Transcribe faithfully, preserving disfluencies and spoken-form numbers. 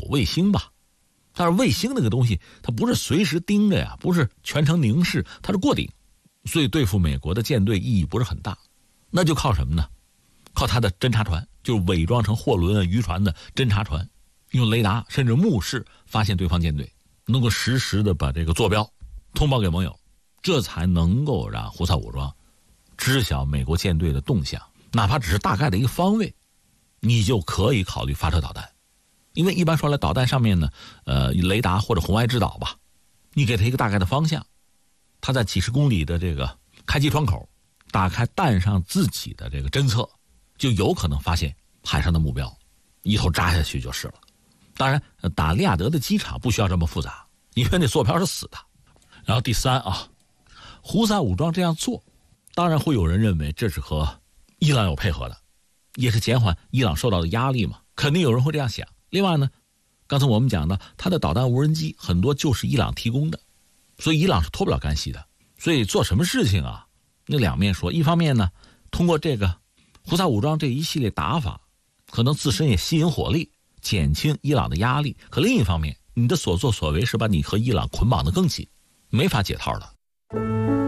卫星吧，但是卫星那个东西它不是随时盯着呀，不是全程凝视，它是过顶，所以对付美国的舰队意义不是很大。那就靠什么呢？靠它的侦察船，就是伪装成货轮、渔船的侦察船，用雷达甚至目视发现对方舰队，能够实时的把这个坐标通报给盟友，这才能够让胡塞武装知晓美国舰队的动向，哪怕只是大概的一个方位，你就可以考虑发射导弹。因为一般说来，导弹上面呢，呃，雷达或者红外制导吧，你给它一个大概的方向，它在几十公里的这个开机窗口，打开弹上自己的这个侦测，就有可能发现海上的目标，一头扎下去就是了。当然，打利雅得的机场不需要这么复杂，因为那坐标是死的。然后第三啊，胡塞武装这样做，当然会有人认为这是和伊朗有配合的，也是减缓伊朗受到的压力嘛，肯定有人会这样想。另外呢，刚才我们讲到，它的导弹无人机很多就是伊朗提供的，所以伊朗是脱不了干系的。所以做什么事情啊，那两面说，一方面呢，通过这个胡塞武装这一系列打法，可能自身也吸引火力，减轻伊朗的压力。可另一方面，你的所作所为是把你和伊朗捆绑得更紧，没法解套了。